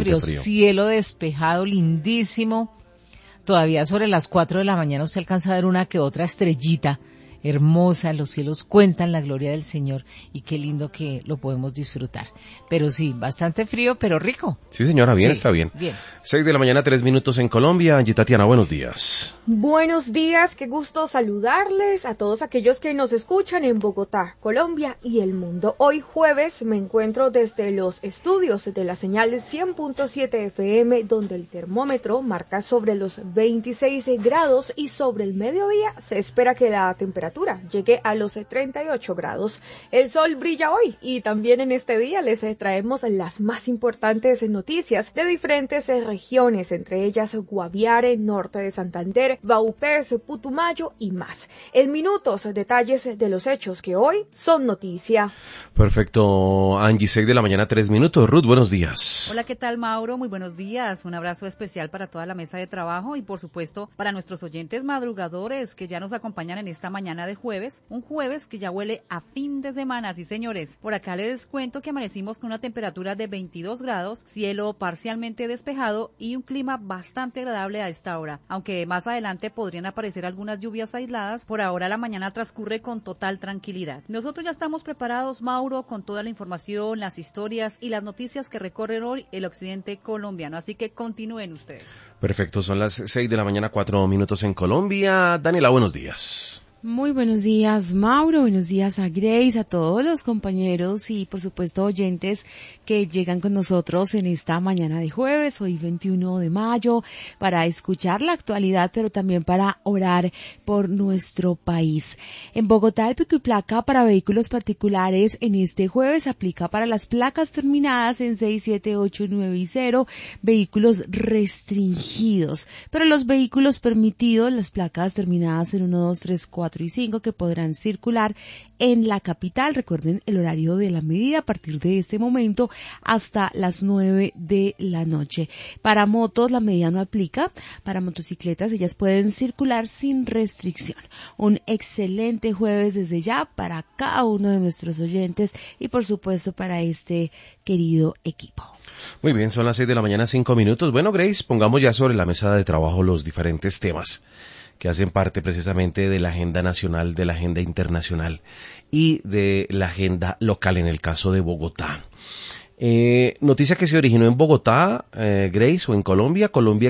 frío. Cielo despejado, lindísimo. Todavía sobre las 4 de la mañana usted alcanza a ver una que otra estrellita hermosa, los cielos cuentan la gloria del Señor y qué lindo que lo podemos disfrutar. Pero sí, bastante frío, pero rico. Sí, señora, bien, sí, está bien. 6 de la mañana, 3 minutos en Colombia. Angie Tatiana, buenos días. Buenos días, qué gusto saludarles a todos aquellos que nos escuchan en Bogotá, Colombia y el mundo. Hoy jueves me encuentro desde los estudios de la señal 100.7 FM, donde el termómetro marca sobre los 26 grados y sobre el mediodía se espera que la temperatura llegue a los 38 grados. El sol brilla hoy y también en este día les traemos las más importantes noticias de diferentes regiones, entre ellas Guaviare, norte de Santander, Vaupés, Putumayo y más. En minutos, detalles de los hechos que hoy son noticia. Perfecto, Angie, 6 de la mañana, 3 minutos. Ruth, buenos días. Hola, ¿qué tal, Mauro? Muy buenos días. Un abrazo especial para toda la mesa de trabajo y, por supuesto, para nuestros oyentes madrugadores que ya nos acompañan en esta mañana de jueves, un jueves que ya huele a fin de semana, sí señores. Por acá les cuento que amanecimos con una temperatura de 22 grados, cielo parcialmente despejado y un clima bastante agradable a esta hora, aunque más adelante podrían aparecer algunas lluvias aisladas. Por ahora la mañana transcurre con total tranquilidad. Nosotros ya estamos preparados, Mauro, con toda la información, las historias y las noticias que recorren hoy el occidente colombiano, así que continúen ustedes. Perfecto, son las 6 de la mañana, 4 minutos en Colombia. Daniela, buenos días. Muy buenos días, Mauro, buenos días a Grace, a todos los compañeros y por supuesto oyentes que llegan con nosotros en esta mañana de jueves, hoy 21 de mayo, para escuchar la actualidad, pero también para orar por nuestro país. En Bogotá, el pico y placa para vehículos particulares en este jueves aplica para las placas terminadas en 6, 7, 8, 9 y 0, vehículos restringidos, pero los vehículos permitidos, las placas terminadas en 1, 2, 3, 4 y 5 que podrán circular en la capital. Recuerden el horario de la medida a partir de este momento hasta las 9 de la noche. Para motos la medida no aplica, para motocicletas ellas pueden circular sin restricción. Un excelente jueves desde ya para cada uno de nuestros oyentes y por supuesto para este querido equipo. Muy bien, son las 6 de la mañana, 5 minutos. Bueno, Grace, pongamos ya sobre la mesa de trabajo los diferentes temas que hacen parte precisamente de la agenda nacional, de la agenda internacional y de la agenda local en el caso de Bogotá. Noticia que se originó en Bogotá, Grace, o en Colombia. Colombia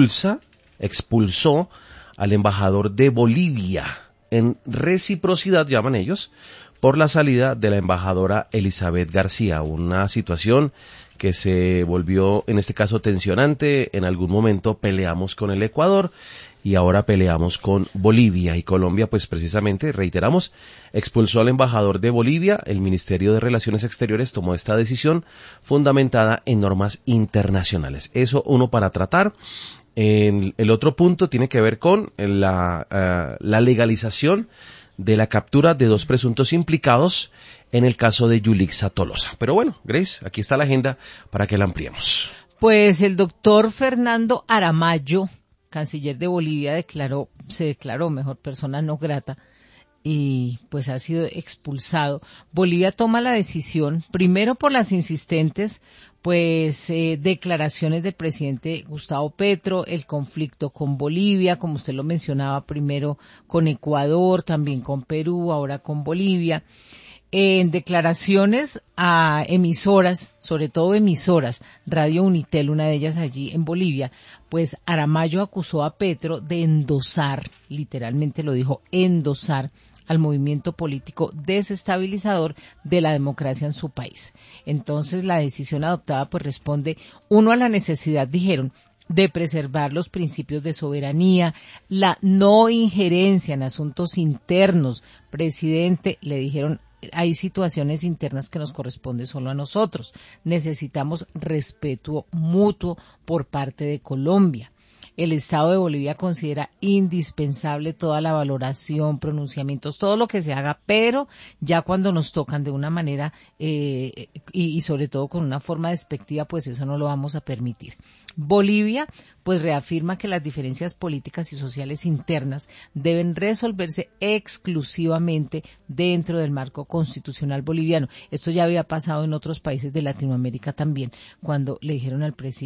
expulsó al embajador de Bolivia en reciprocidad, llaman ellos, por la salida de la embajadora Elizabeth García, una situación que se volvió en este caso tensionante. En algún momento peleamos con el Ecuador y ahora peleamos con Bolivia, y Colombia pues precisamente, reiteramos, expulsó al embajador de Bolivia. El Ministerio de Relaciones Exteriores tomó esta decisión fundamentada en normas internacionales. Eso uno para tratar. El otro punto tiene que ver con la legalización de la captura de 2 presuntos implicados en el caso de Yulixa Tolosa. Pero bueno, Grace, aquí está la agenda para que la ampliemos. Pues el doctor Fernando Aramayo, canciller de Bolivia, se declaró mejor persona no grata y pues ha sido expulsado. Bolivia toma la decisión, primero por las insistentes declaraciones del presidente Gustavo Petro, el conflicto con Bolivia, como usted lo mencionaba, primero con Ecuador, también con Perú, ahora con Bolivia. En declaraciones a emisoras, sobre todo emisoras, Radio Unitel, una de ellas allí en Bolivia, pues Aramayo acusó a Petro de endosar, literalmente lo dijo, endosar al movimiento político desestabilizador de la democracia en su país. Entonces la decisión adoptada pues responde, uno, a la necesidad, dijeron, de preservar los principios de soberanía, la no injerencia en asuntos internos. Presidente, le dijeron, hay situaciones internas que nos corresponde solo a nosotros. Necesitamos respeto mutuo por parte de Colombia. El Estado de Bolivia considera indispensable toda la valoración, pronunciamientos, todo lo que se haga, pero ya cuando nos tocan de una manera y sobre todo con una forma despectiva, pues eso no lo vamos a permitir. Bolivia pues reafirma que las diferencias políticas y sociales internas deben resolverse exclusivamente dentro del marco constitucional boliviano. Esto ya había pasado en otros países de Latinoamérica también, cuando le dijeron al presidente